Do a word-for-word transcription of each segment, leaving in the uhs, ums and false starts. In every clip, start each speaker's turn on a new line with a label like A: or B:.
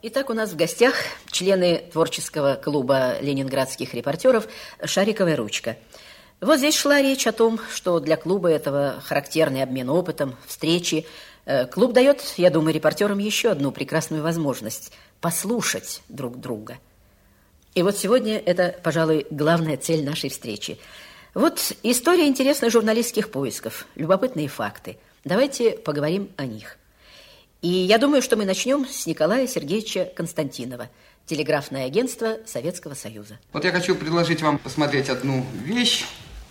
A: Итак, у нас в гостях члены творческого клуба ленинградских репортеров «Шариковая ручка». Вот здесь шла речь о том, что для клуба этого характерный обмен опытом, встречи. Клуб дает, я думаю, репортерам еще одну прекрасную возможность послушать друг друга. И вот сегодня это, пожалуй, главная цель нашей встречи. Вот история интересных журналистских поисков, любопытные факты. Давайте поговорим о них. И я думаю, что мы начнем с Николая Сергеевича Константинова, телеграфное агентство Советского Союза.
B: Вот я хочу предложить вам посмотреть одну вещь.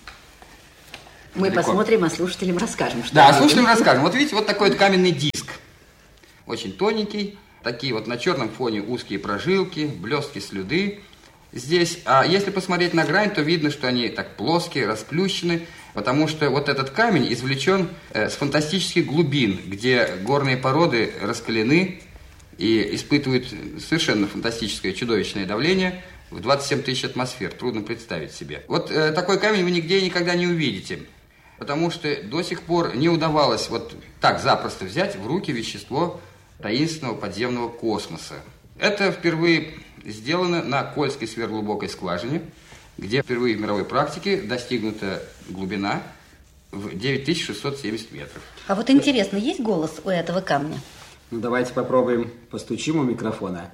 A: Мы
B: Далеко.
A: посмотрим, а слушателям расскажем. Что
B: да, слушателям расскажем. Вот видите, вот такой вот каменный диск. Очень тоненький. Такие вот на черном фоне узкие прожилки, блестки, слюды. Здесь, а если посмотреть на грань, то видно, что они так плоские, расплющены, потому что вот этот камень извлечен э, с фантастических глубин, где горные породы раскалены и испытывают совершенно фантастическое чудовищное давление в двадцать семь тысяч атмосфер. Трудно представить себе. Вот э, такой камень вы нигде и никогда не увидите, потому что до сих пор не удавалось вот так запросто взять в руки вещество таинственного подземного космоса. Это впервые сделано на Кольской сверхглубокой скважине, где впервые в мировой практике достигнута глубина в девять тысяч шестьсот семьдесят метров.
C: А вот интересно, есть голос у этого камня?
D: Ну, давайте попробуем, постучим у микрофона.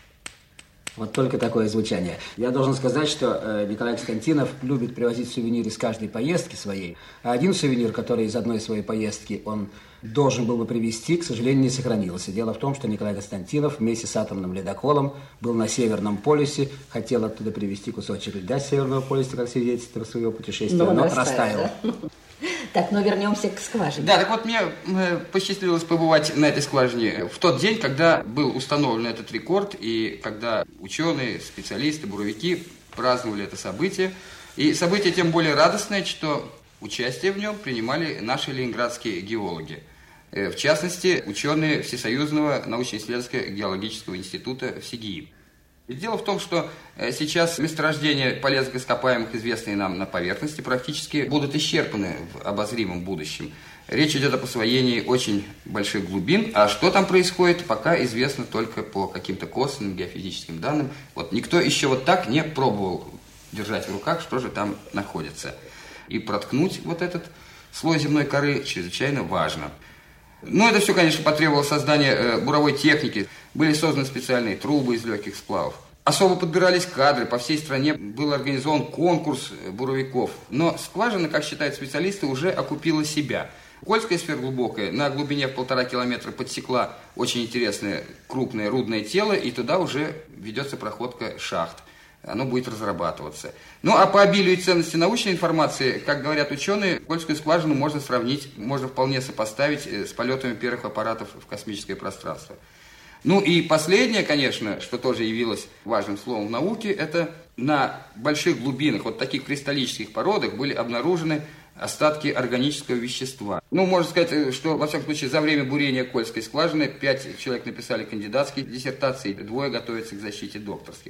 D: Вот только такое звучание. Я должен сказать, что э, Николай Константинов любит привозить сувениры с каждой поездки своей. А один сувенир, который из одной своей поездки он должен был бы привезти, к сожалению, не сохранился. Дело в том, что Николай Константинов вместе с атомным ледоколом был на Северном полюсе, хотел оттуда привезти кусочек льда с Северного полюса, как свидетельство своего путешествия, но, но растаял.
A: Да? Так, ну вернемся к скважине.
B: Да, так вот мне посчастливилось побывать на этой скважине в тот день, когда был установлен этот рекорд, и когда ученые, специалисты, буровики праздновали это событие. И событие тем более радостное, что участие в нем принимали наши ленинградские геологи. В частности, ученые Всесоюзного научно-исследовательского геологического института ВСИГИИ. И дело в том, что сейчас месторождения полезных ископаемых, известные нам на поверхности, практически будут исчерпаны в обозримом будущем. Речь идет о посвоении очень больших глубин, а что там происходит, пока известно только по каким-то косвенным геофизическим данным. Вот никто еще вот так не пробовал держать в руках, что же там находится. И проткнуть вот этот слой земной коры чрезвычайно важно. Ну, это все, конечно, потребовало создания э, буровой техники. Были созданы специальные трубы из легких сплавов. Особо подбирались кадры. По всей стране был организован конкурс буровиков. Но скважина, как считают специалисты, уже окупила себя. Кольская сверхглубокая на глубине в полтора километра подсекла очень интересное крупное рудное тело, и туда уже ведется проходка шахт. Оно будет разрабатываться. Ну, а по обилию и ценности научной информации, как говорят ученые, Кольскую скважину можно сравнить, можно вполне сопоставить с полетами первых аппаратов в космическое пространство. Ну и последнее, конечно, что тоже явилось важным словом в науке, это на больших глубинах, вот таких кристаллических породах, были обнаружены остатки органического вещества. Ну, можно сказать, что, во всяком случае, за время бурения Кольской скважины пять человек написали кандидатские диссертации, двое готовятся к защите докторских.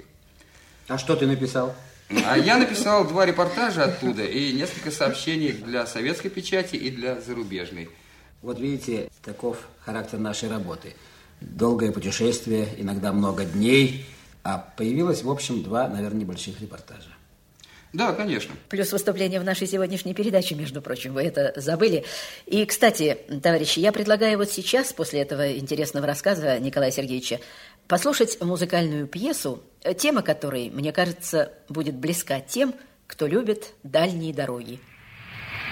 D: А что ты написал?
B: А я написал два репортажа оттуда и несколько сообщений для советской печати и для зарубежной.
D: Вот видите, таков характер нашей работы. Долгое путешествие, иногда много дней, а появилось, в общем, два, наверное, небольших репортажа.
B: Да, конечно.
A: Плюс выступление в нашей сегодняшней передаче, между прочим, вы это забыли. И, кстати, товарищи, я предлагаю вот сейчас, после этого интересного рассказа Николая Сергеевича, послушать музыкальную пьесу, тема которой, мне кажется, будет близка тем, кто любит дальние дороги.